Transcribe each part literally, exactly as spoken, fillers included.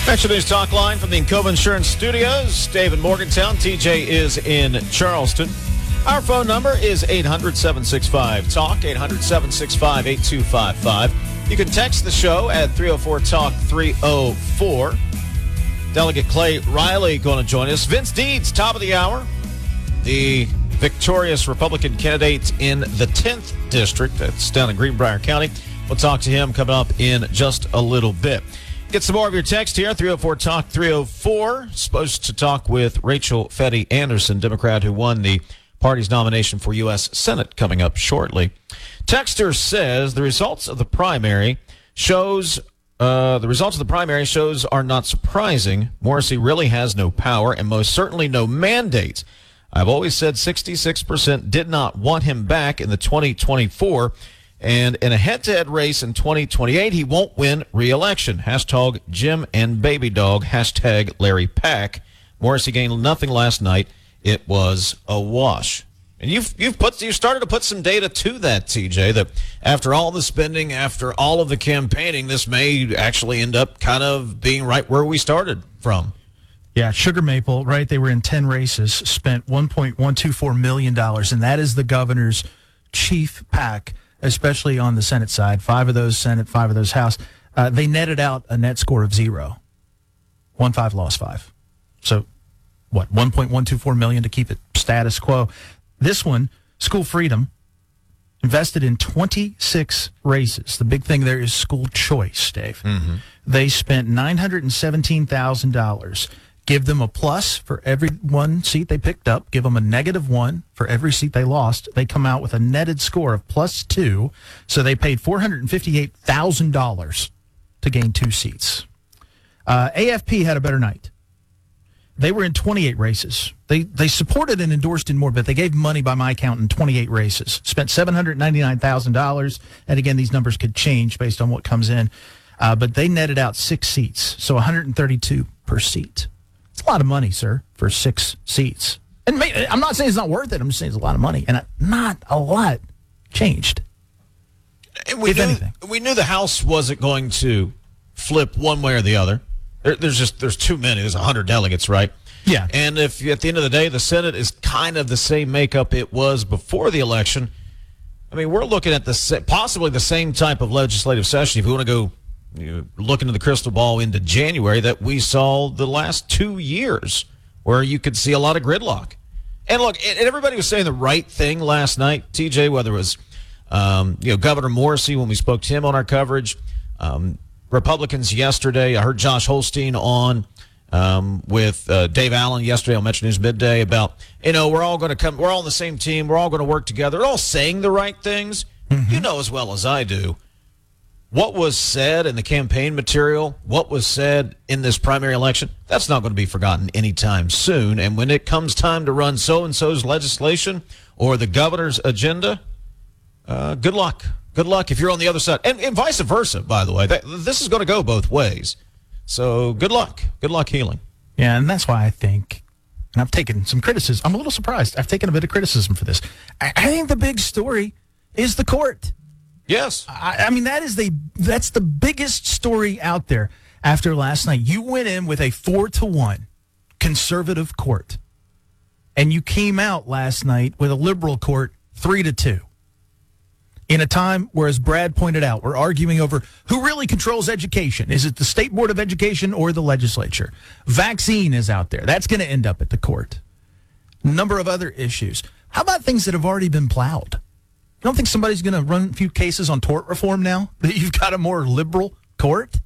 Metro News Talk Line from the Encova Insurance Studios. Dave in Morgantown. T J is in Charleston. Our phone number is eight hundred, seven six five, talk, eight hundred, seven six five, eight two five five. You can text the show at three oh four talk three oh four. Delegate Clay Riley going to join us. Vince Deeds, top of the hour. The victorious Republican candidate in the tenth District. That's down in Greenbrier County. We'll talk to him coming up in just a little bit. Get some more of your text here, three oh four talk three oh four. Supposed to talk with Rachel Fetty Anderson, Democrat who won the party's nomination for U S Senate, coming up shortly. Texter says the results of the primary shows uh, the results of the primary shows are not surprising. Morrissey really has no power and most certainly no mandates. I've always said sixty-six percent did not want him back in the twenty twenty-four. And in a head-to-head race in twenty twenty-eight, he won't win re-election. Hashtag Jim and Baby Dog. Hashtag Larry Pack. Morrissey gained nothing last night. It was a wash. And you've you've put you started to put some data to that, T J, that after all the spending, after all of the campaigning, this may actually end up kind of being right where we started from. Yeah, Sugar Maple, right? They were in ten races, spent one point one two four million dollars, and that is the governor's chief pack, especially on the Senate side. Five of those Senate, five of those House. Uh, they netted out a net score of zero. Won five, lost five. So, what, one point one two four million dollars to keep it status quo. This one, School Freedom, invested in twenty-six races. The big thing there is school choice, Dave. Mm-hmm. They spent nine hundred seventeen thousand dollars. Give them a plus for every one seat they picked up. Give them a negative one for every seat they lost. They come out with a netted score of plus two. So they paid four hundred fifty-eight thousand dollars to gain two seats. Uh, A F P had a better night. They were in twenty-eight races. They they supported and endorsed in more, but they gave money by my count in twenty-eight races. Spent seven hundred ninety-nine thousand dollars. And again, these numbers could change based on what comes in. Uh, but they netted out six seats, so one hundred thirty-two per seat. It's a lot of money, sir, for six seats. And may, I'm not saying it's not worth it. I'm just saying it's a lot of money. And not a lot changed, we if knew, anything. We knew the House wasn't going to flip one way or the other. There, there's just there's too many. There's one hundred delegates, right? Yeah. And if at the end of the day, the Senate is kind of the same makeup it was before the election, I mean, we're looking at the possibly the same type of legislative session, if we want to go you know, look into the crystal ball into January, that we saw the last two years where you could see a lot of gridlock. And look, and everybody was saying the right thing last night, T J, whether it was um, you know Governor Morrissey when we spoke to him on our coverage, um, Republicans yesterday. I heard Josh Holstein on um, with uh, Dave Allen yesterday on Metro News Midday about, you know, we're all going to come, we're all on the same team, we're all going to work together. They're all saying the right things. Mm-hmm. You know as well as I do. What was said in the campaign material, what was said in this primary election, that's not going to be forgotten anytime soon. And when it comes time to run so-and-so's legislation or the governor's agenda, uh, good luck. Good luck if you're on the other side. And, and vice versa, by the way. That, this is going to go both ways. So good luck. Good luck healing. Yeah, and that's why I think, and I've taken some criticism. I'm a little surprised. I've taken a bit of criticism for this. I, I think the big story is the court. Yes. I, I mean, that is the that's the biggest story out there after last night. You went in with a four to one conservative court, and you came out last night with a liberal court three to two. In a time where, as Brad pointed out, we're arguing over who really controls education. Is it the State Board of Education or the legislature? Vaccine is out there. That's going to end up at the court. A number of other issues. How about things that have already been plowed? You don't think somebody's going to run a few cases on tort reform now that you've got a more liberal court?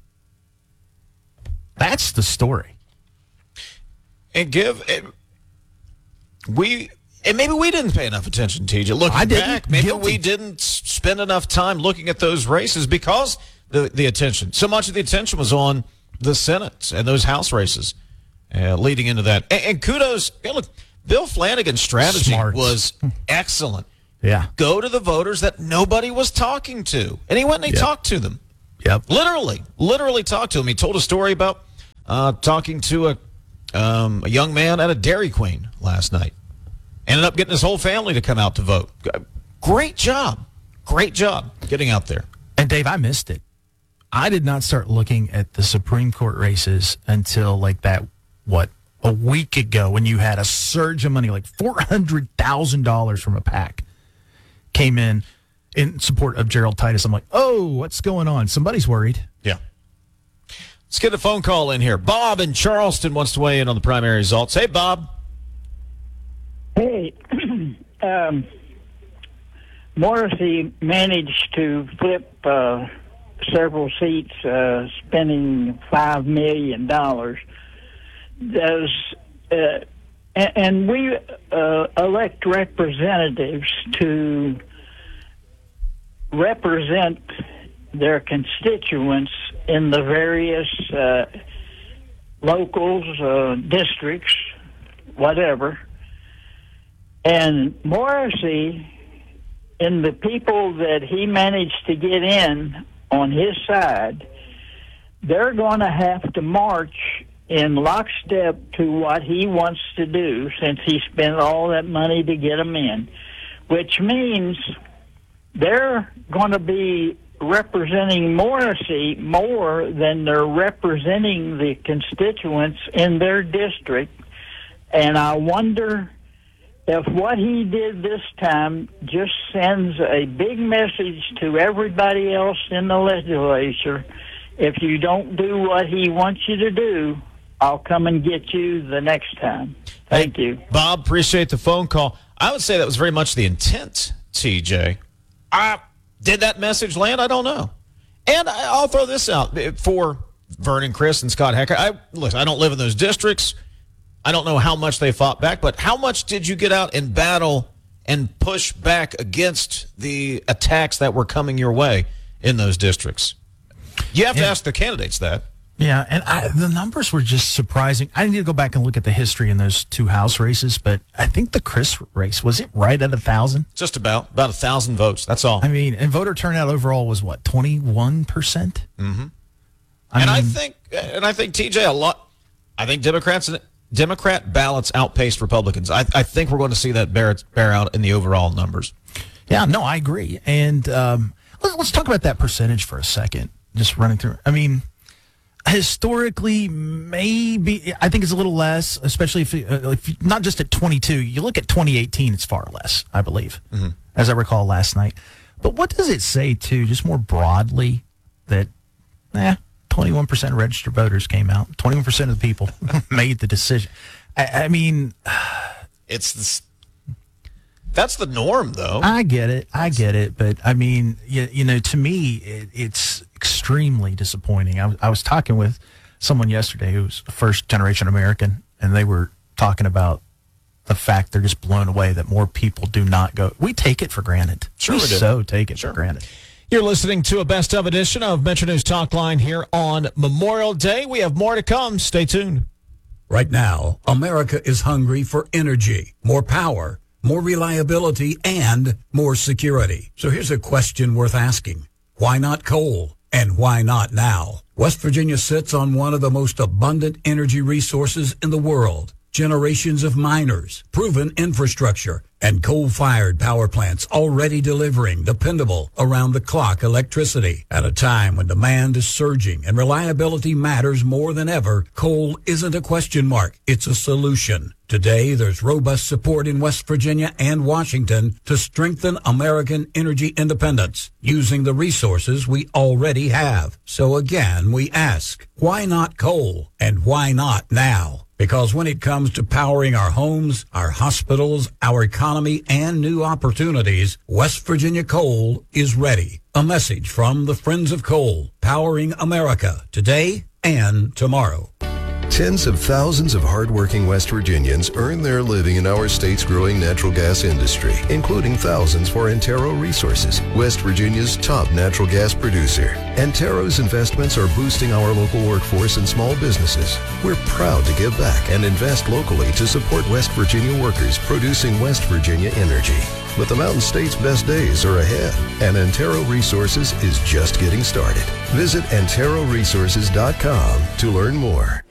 That's the story. And give it, we and maybe we didn't pay enough attention, T J. Looking I didn't. back, maybe Guilty. we didn't spend enough time looking at those races because the the attention, so much of the attention was on the Senate and those House races uh, leading into that. And, and kudos, hey, look, Bill Flanagan's strategy Smart. was excellent. Yeah. Go to the voters that nobody was talking to. And he went and he Yep. talked to them. Yep. Literally, literally talked to them. He told a story about uh, talking to a, um, a young man at a Dairy Queen last night. Ended up getting his whole family to come out to vote. Great job. Great job getting out there. And, Dave, I missed it. I did not start looking at the Supreme Court races until like that, what, a week ago when you had a surge of money, like four hundred thousand dollars from a PAC came in in support of Gerald Titus. I'm like, oh, what's going on? Somebody's worried. Yeah. Let's get a phone call in here. Bob in Charleston wants to weigh in on the primary results. Hey, Bob. Hey, um, Morrissey managed to flip uh, several seats, uh, spending five million dollars. Does uh, and, and we uh, elect representatives to represent their constituents in the various uh, locals, uh, districts, whatever. And Morrissey, in the people that he managed to get in on his side, they're going to have to march in lockstep to what he wants to do, since he spent all that money to get them in, which means they're going to be representing Morrissey more than they're representing the constituents in their district. And I wonder if what he did this time just sends a big message to everybody else in the legislature: if you don't do what he wants you to do, I'll come and get you the next time. Thank hey, you. Bob, appreciate the phone call. I would say that was very much the intent, T J. I, did that message land? I don't know. And I, I'll throw this out for Vernon, Chris, and Scott Hecker. I, listen, I don't live in those districts. I don't know how much they fought back, but how much did you get out and battle and push back against the attacks that were coming your way in those districts? You have to yeah. ask the candidates that. Yeah, and I, the numbers were just surprising. I need to go back and look at the history in those two House races, but I think the Chris race, was it right at a thousand? Just about. About a thousand votes. That's all. I mean, and voter turnout overall was what, twenty-one percent? Mm-hmm. I and mean, I think, and I think, T J, a lot, I think Democrats and Democrat ballots outpaced Republicans. I, I think we're going to see that bear, bear out in the overall numbers. Yeah, no, I agree. And um, let's, let's talk about that percentage for a second, just running through. I mean, historically, maybe, I think it's a little less, especially if, uh, if not just at twenty-two. You look at twenty eighteen, it's far less, I believe, mm-hmm. as I recall last night. But what does it say, too, just more broadly, that, eh, twenty-one percent of registered voters came out. twenty-one percent of the people made the decision. I, I mean, it's this, that's the norm, though. I get it. I get it. But, I mean, you, you know, to me, it, it's extremely disappointing. I, I was talking with someone yesterday who's a first-generation American, and they were talking about the fact they're just blown away that more people do not go. We take it for granted. Sure we we do. so take it Sure. for granted. You're listening to a best of edition of Metro News Talk Line here on Memorial Day. We have more to come. Stay tuned. Right now, America is hungry for energy, more power, more reliability, and more security. So here's a question worth asking. Why not coal? And why not now? West Virginia sits on one of the most abundant energy resources in the world. Generations of miners, proven infrastructure, and coal-fired power plants already delivering dependable, around-the-clock electricity. At a time when demand is surging and reliability matters more than ever, coal isn't a question mark, it's a solution. Today, there's robust support in West Virginia and Washington to strengthen American energy independence using the resources we already have. So again, we ask, why not coal? And why not now? Because when it comes to powering our homes, our hospitals, our economy, and new opportunities, West Virginia Coal is ready. A message from the Friends of Coal, powering America today and tomorrow. Tens of thousands of hardworking West Virginians earn their living in our state's growing natural gas industry, including thousands for Antero Resources, West Virginia's top natural gas producer. Antero's investments are boosting our local workforce and small businesses. We're proud to give back and invest locally to support West Virginia workers producing West Virginia energy. But the Mountain State's best days are ahead, and Antero Resources is just getting started. Visit antero resources dot com to learn more.